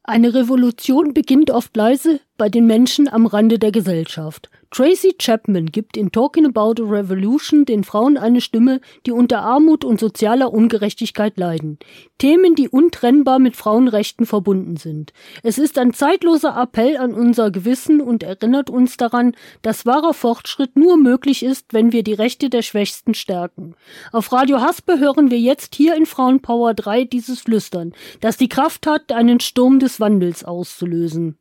Eine Revolution beginnt oft leise bei den Menschen am Rande der Gesellschaft. Tracy Chapman gibt in Talking About a Revolution den Frauen eine Stimme, die unter Armut und sozialer Ungerechtigkeit leiden. Themen, die untrennbar mit Frauenrechten verbunden sind. Es ist ein zeitloser Appell an unser Gewissen und erinnert uns daran, dass wahrer Fortschritt nur möglich ist, wenn wir die Rechte der Schwächsten stärken. Auf Radio Haspe hören wir jetzt hier in Frauenpower 3 dieses Flüstern, das die Kraft hat, einen Sturm des Wandels auszulösen.